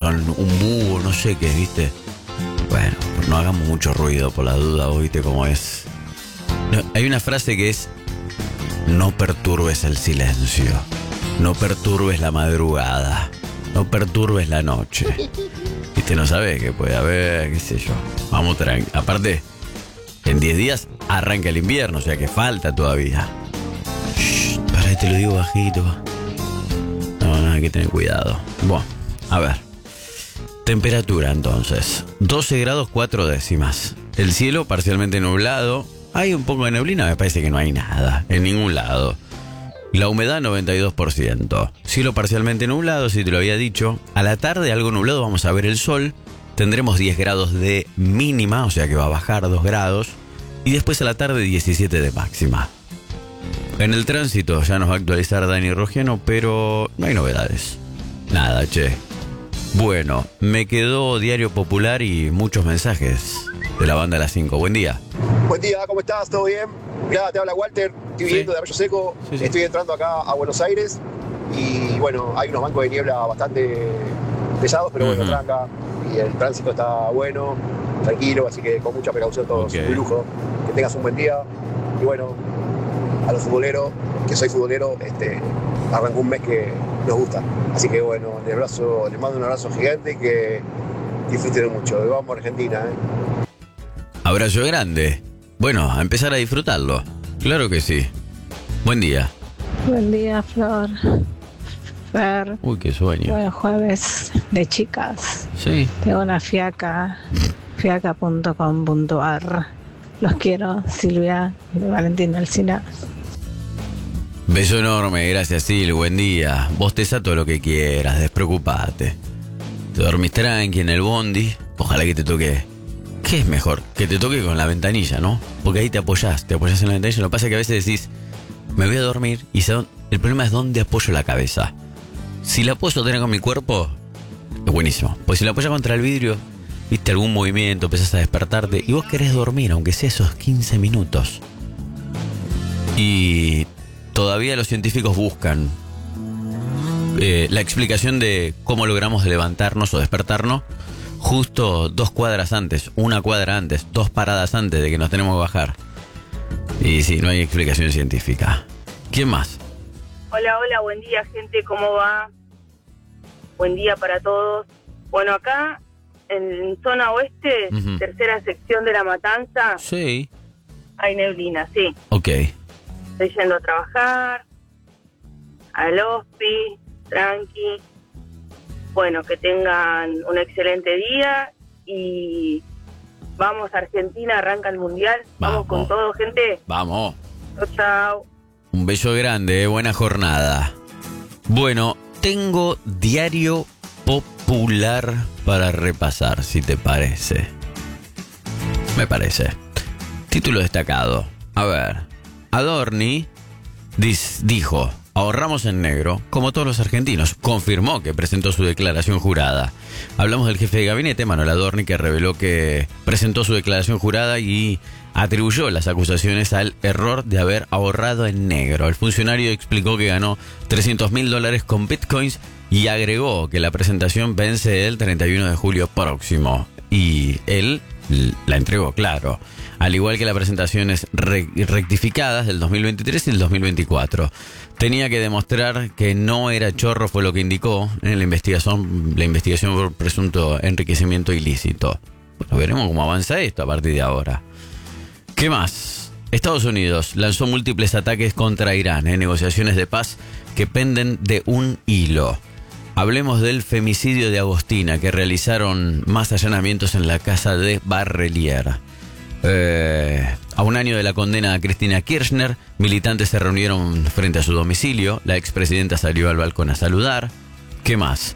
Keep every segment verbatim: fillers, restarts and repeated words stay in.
con un búho, no sé qué, ¿viste? Bueno, no hagamos mucho ruido por la duda, ¿viste cómo es? No, hay una frase que es: no perturbes el silencio, no perturbes la madrugada, no perturbes la noche. ¿Viste? No sabes qué puede haber, qué sé yo. Vamos tranqui. Aparte, en diez días arranca el invierno, o sea que falta todavía. Shh, para, te lo digo bajito. No, no, hay que tener cuidado. Bueno, a ver. Temperatura entonces. doce grados cuatro décimas. El cielo parcialmente nublado. Hay un poco de neblina, me parece que no hay nada. En ningún lado. La humedad noventa y dos por ciento. Cielo parcialmente nublado, si te lo había dicho. A la tarde algo nublado, vamos a ver el sol. Tendremos diez grados de mínima, o sea que va a bajar dos grados. Y después a la tarde diecisiete de máxima. En el tránsito ya nos va a actualizar Dani Rogiano, pero no hay novedades. Nada, che. Bueno, me quedó Diario Popular y muchos mensajes de la banda de las cinco. Buen día. Buen día, ¿cómo estás? ¿Todo bien? Mirá, te habla Walter, estoy Sí. viniendo de Arroyo Seco, Sí, sí. estoy entrando acá a Buenos Aires y bueno, hay unos bancos de niebla bastante pesados, pero bueno, Ujú. tranca y el tránsito está bueno, tranquilo, así que con mucha precaución todos, Ok. muy lujo, que tengas un buen día y bueno, a los futboleros, que soy futbolero, este, arrancó un mes que nos gusta, así que bueno, les, abrazo, les mando un abrazo gigante y que disfruten mucho, y vamos a Argentina, ¿eh? Abrazo grande. Bueno, a empezar a disfrutarlo. Claro que sí. Buen día. Buen día, Flor. Fer. Uy, qué sueño. Buen jueves de chicas. Sí. Tengo una fiaca, fiaca punto com punto ar. Los quiero, Silvia y Valentina Alsina. Beso enorme, gracias Sil, buen día. Bosteza todo lo que quieras, despreocupate. Te dormís tranqui en el bondi, ojalá que te toque. ¿Qué es mejor? Que te toque con la ventanilla, ¿no? Porque ahí te apoyás, te apoyás en la ventanilla. Lo que pasa es que a veces decís, me voy a dormir y sé dónde- el problema es dónde apoyo la cabeza. Si la puedo sostener con mi cuerpo, es buenísimo. Pues si la apoyas contra el vidrio, viste algún movimiento, empezás a despertarte y vos querés dormir, aunque sea esos quince minutos. Y todavía los científicos buscan eh, la explicación de cómo logramos levantarnos o despertarnos justo dos cuadras antes, una cuadra antes, dos paradas antes de que nos tenemos que bajar. Y sí, no hay explicación científica. ¿Quién más? Hola, hola, buen día, gente, ¿cómo va? Buen día para todos. Bueno, acá en zona oeste, Ujú. tercera sección de La Matanza, Sí. hay neblina, sí. Ok. Estoy yendo a trabajar, al hospi, tranqui. Bueno, que tengan un excelente día y vamos a Argentina, arranca el Mundial. Vamos, Vamos. con todo, gente. Vamos. Chao, chao. Un beso grande, eh, buena jornada. Bueno, tengo Diario Popular para repasar, si te parece. Me parece. Título destacado. A ver, Adorni dis- dijo, ahorramos en negro, como todos los argentinos. Confirmó que presentó su declaración jurada. Hablamos del jefe de gabinete, Manuel Adorni, que reveló que presentó su declaración jurada y atribuyó las acusaciones al error de haber ahorrado en negro. El funcionario explicó que ganó trescientos mil dólares con bitcoins y agregó que la presentación vence el treinta y uno de julio próximo. Y él l- la entregó, claro. Al igual que las presentaciones re- rectificadas del dos mil veintitrés y el dos mil veinticuatro. Tenía que demostrar que no era chorro, fue lo que indicó en la investigación, la investigación por presunto enriquecimiento ilícito. Bueno, veremos cómo avanza esto a partir de ahora. ¿Qué más? Estados Unidos lanzó múltiples ataques contra Irán en negociaciones de paz que penden de un hilo. Hablemos del femicidio de Agostina, que realizaron más allanamientos en la casa de Barrelier. Eh, a un año de la condena a Cristina Kirchner, militantes se reunieron frente a su domicilio. La expresidenta salió al balcón a saludar. ¿Qué más?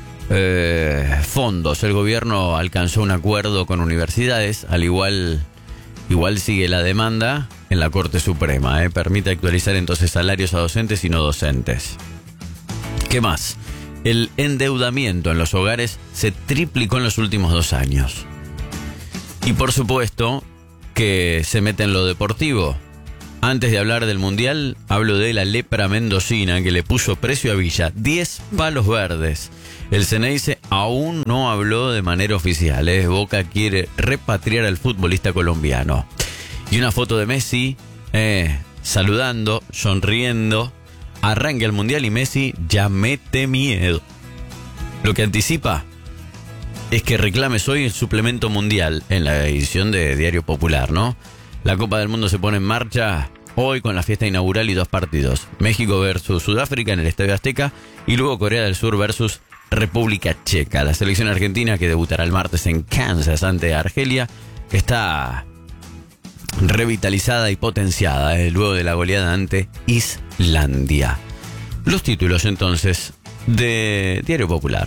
Eh, fondos. El gobierno alcanzó un acuerdo con universidades, al igual... Igual sigue la demanda en la Corte Suprema. ¿eh? Permite actualizar entonces salarios a docentes y no docentes. ¿Qué más? El endeudamiento en los hogares se triplicó en los últimos dos años. Y por supuesto que se mete en lo deportivo. Antes de hablar del Mundial, hablo de la lepra mendocina que le puso precio a Villa. diez palos verdes. El Ceneice aún no habló de manera oficial. ¿eh? Boca quiere repatriar al futbolista colombiano. Y una foto de Messi eh, saludando, sonriendo. Arranca el Mundial y Messi ya mete miedo. Lo que anticipa es que reclames hoy el suplemento mundial en la edición de Diario Popular, ¿no? La Copa del Mundo se pone en marcha hoy con la fiesta inaugural y dos partidos. México versus Sudáfrica en el Estadio Azteca y luego Corea del Sur versus República Checa. La selección argentina que debutará el martes en Kansas ante Argelia está revitalizada y potenciada eh, luego de la goleada ante Islandia. Los títulos entonces de Diario Popular.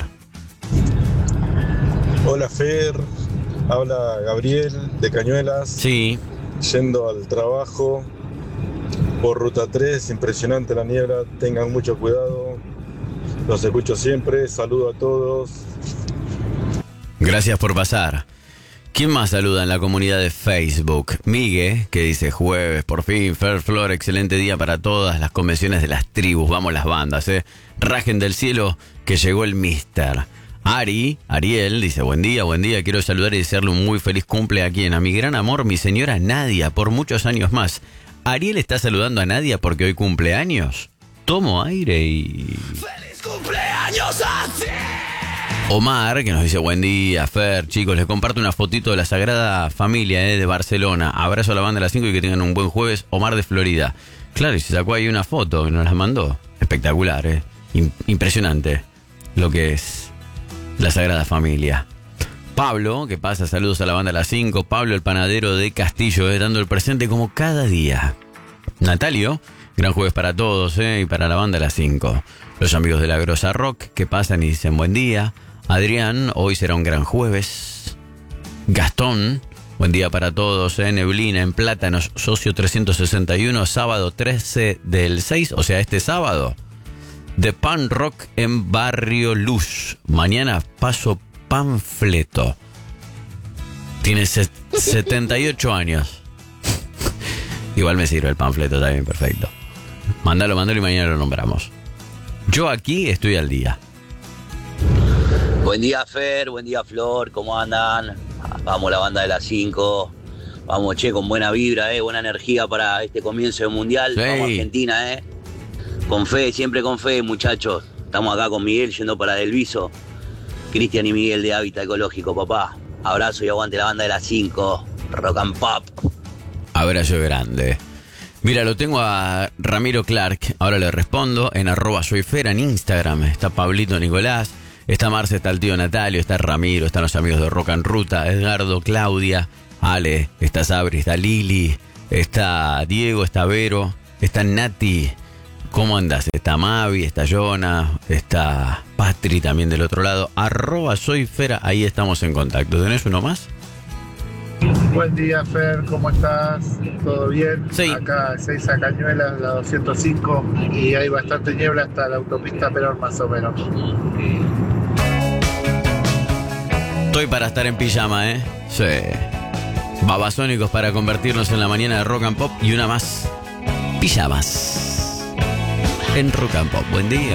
Hola Fer, habla Gabriel de Cañuelas. Sí. Yendo al trabajo por ruta tres, impresionante la niebla, tengan mucho cuidado. Los escucho siempre, saludo a todos. Gracias por pasar. ¿Quién más saluda en la comunidad de Facebook? Migue, que dice jueves, por fin, Fer Flor, excelente día para todas las convenciones de las tribus, vamos las bandas, eh. Rajen del cielo, que llegó el mister. Ari, Ariel, dice buen día, buen día, quiero saludar y desearle un muy feliz cumple a quien, a mi gran amor, mi señora Nadia, por muchos años más. Ariel está saludando a Nadia porque hoy cumple años. Tomo aire y... ¡Feliz cumpleaños a ti! Omar, que nos dice buen día, Fer, chicos, les comparto una fotito de la Sagrada Familia eh, de Barcelona. Abrazo a la banda de las cinco y que tengan un buen jueves. Omar de Florida. Claro, y se sacó ahí una foto que nos la mandó. Espectacular, eh. Impresionante lo que es la Sagrada Familia. Pablo, que pasa, saludos a la banda de las cinco. Pablo, el panadero de Castillo, eh, dando el presente como cada día. Natalio, gran jueves para todos eh, y para la banda de las cinco. Los amigos de la Grosa Rock, que pasan y dicen buen día. Adrián, hoy será un gran jueves. Gastón, buen día para todos. Eh, Neblina en Plátanos, socio trescientos sesenta y uno, sábado trece del seis, o sea, este sábado. De Pan Rock en Barrio Luz. Mañana paso panfleto. Tiene set- setenta y ocho años. Igual me sirve el panfleto también, perfecto. Mándalo, mándalo y mañana lo nombramos. Yo aquí estoy al día. Buen día Fer, buen día Flor, ¿cómo andan? Vamos la banda de las cinco. Vamos, che, con buena vibra, eh, buena energía para este comienzo del Mundial. Sí. Vamos Argentina, eh. Con fe, siempre con fe, muchachos. Estamos acá con Miguel yendo para Delviso. Cristian y Miguel de Hábitat Ecológico, papá. Abrazo y aguante la banda de las cinco. Rock and Pop. Abrazo grande. Mira, lo tengo a Ramiro Clark. Ahora le respondo en arroba soyfera en Instagram. Está Pablito Nicolás. Está Marce, está el tío Natalio, está Ramiro, están los amigos de Rock and Ruta, Edgardo, Claudia, Ale, está Sabri, está Lili, está Diego, está Vero, está Nati. ¿Cómo andás? Está Mavi, está Jonah, está Patri también del otro lado. Arroba soyfera, ahí estamos en contacto. ¿Tenés uno más? Buen día, Fer, ¿cómo estás? ¿Todo bien? Sí. Acá seis a Cañuelas, la doscientos cinco, y hay bastante niebla hasta la autopista Perón, más o menos. Estoy para estar en pijama, ¿eh? Sí. Babasónicos para convertirnos en la mañana de Rock and Pop y una más. Pijamas. En Rock and Pop. Buen día.